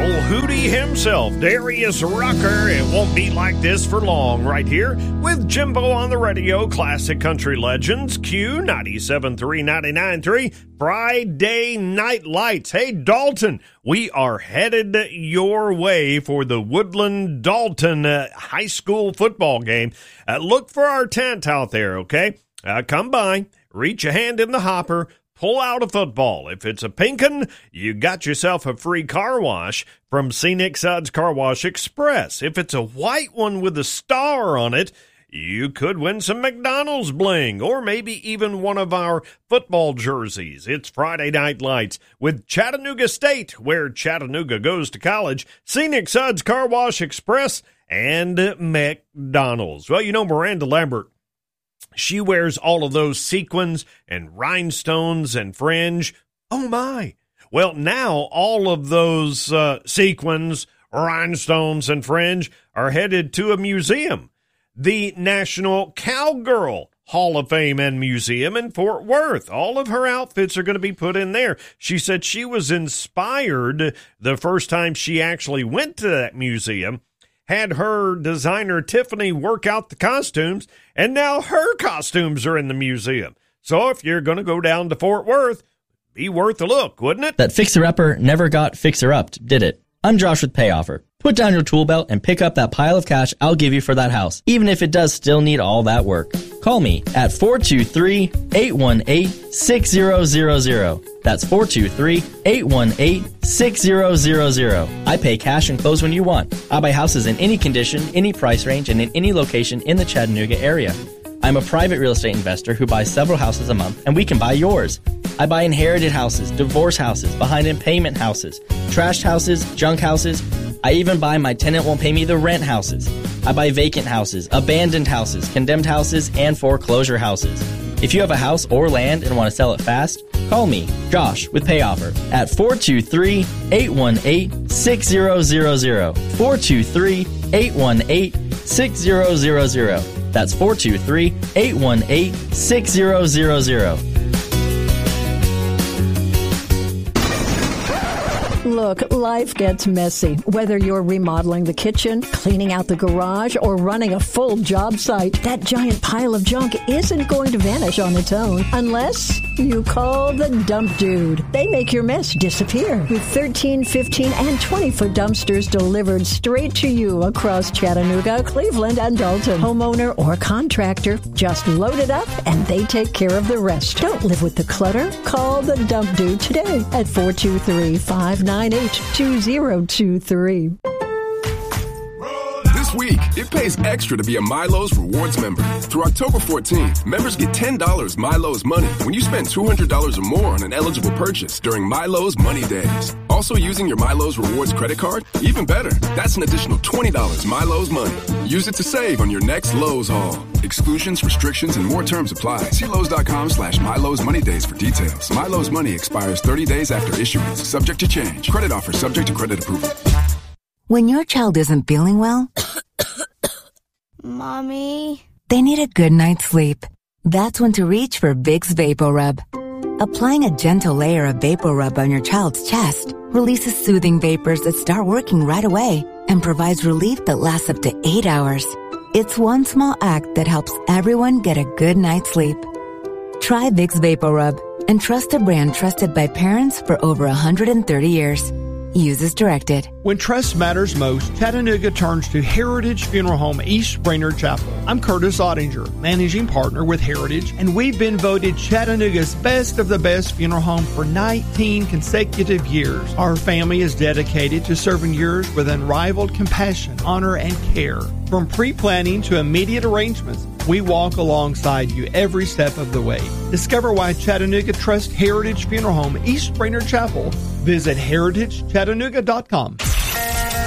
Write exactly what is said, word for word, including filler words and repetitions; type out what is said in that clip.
Old Hootie himself, Darius Rucker. It won't be like this for long right here with Jimbo on the radio. Classic Country Legends, Q ninety-seven point three, ninety-nine point three, Friday Night Lights. Hey, Dalton, we are headed your way for the Woodland Dalton uh, high school football game. Uh, look for our tent out there, okay? Uh, come by, reach a hand in the hopper, pull out a football. If it's a pink one, you got yourself a free car wash from Scenic Suds Car Wash Express. If it's a white one with a star on it, you could win some McDonald's bling or maybe even one of our football jerseys. It's Friday Night Lights with Chattanooga State, where Chattanooga goes to college, Scenic Suds Car Wash Express, and McDonald's. Well, you know, Miranda Lambert, she wears all of those sequins and rhinestones and fringe. Oh, my. Well, now all of those uh, sequins, rhinestones, and fringe are headed to a museum, the National Cowgirl Hall of Fame and Museum in Fort Worth. All of her outfits are going to be put in there. She said she was inspired the first time she actually went to that museum, had her designer Tiffany work out the costumes, and now her costumes are in the museum. So if you're going to go down to Fort Worth, be worth a look, wouldn't it? That fixer-upper never got fixer-upped, did it? I'm Josh with Pay Offer. Put down your tool belt and pick up that pile of cash I'll give you for that house, even if it does still need all that work. Call me at four two three, eight one eight, six zero zero zero. That's four two three, eight one eight, six zero zero zero. I pay cash and close when you want. I buy houses in any condition, any price range, and in any location in the Chattanooga area. I'm a private real estate investor who buys several houses a month, and we can buy yours. I buy inherited houses, divorce houses, behind in payment houses, trashed houses, junk houses. I even buy my tenant won't pay me the rent houses. I buy vacant houses, abandoned houses, condemned houses, and foreclosure houses. If you have a house or land and want to sell it fast, call me, Josh, with Pay Offer at four two three, eight one eight, six zero zero zero. four two three, eight one eight, six zero zero zero. That's four two three, eight one eight, six zero zero zero. Look, life gets messy. Whether you're remodeling the kitchen, cleaning out the garage, or running a full job site, that giant pile of junk isn't going to vanish on its own unless you call the Dump Dude. They make your mess disappear with thirteen, fifteen, and twenty-foot dumpsters delivered straight to you across Chattanooga, Cleveland, and Dalton. Homeowner or contractor, just load it up and they take care of the rest. Don't live with the clutter. Call the Dump Dude today at four two three, five nine eight, two zero two three. This week, it pays extra to be a Milo's Rewards member. Through October fourteenth, members get ten dollars Milo's Money when you spend two hundred dollars or more on an eligible purchase during Milo's Money Days. Also using your Milo's Rewards credit card? Even better, that's an additional twenty dollars Milo's Money. Use it to save on your next Lowe's haul. Exclusions, restrictions, and more terms apply. See Lowe's.com slash Milo's Money Days for details. Milo's Money expires thirty days after issuance. Subject to change. Credit offer subject to credit approval. When your child isn't feeling well, Mommy, they need a good night's sleep. That's when to reach for Vicks VapoRub. Applying a gentle layer of VapoRub on your child's chest releases soothing vapors that start working right away and provides relief that lasts up to eight hours. It's one small act that helps everyone get a good night's sleep. Try Vicks VapoRub and trust a brand trusted by parents for over one hundred thirty years. Use as directed. When trust matters most, Chattanooga turns to Heritage Funeral Home East Springer Chapel. I'm Curtis Ottinger, managing partner with Heritage, and we've been voted Chattanooga's best of the best funeral home for nineteen consecutive years. Our family is dedicated to serving yours with unrivaled compassion, honor, and care. From pre-planning to immediate arrangements, we walk alongside you every step of the way. Discover why Chattanooga trusts Heritage Funeral Home East Springer Chapel. Visit heritage chattanooga dot com.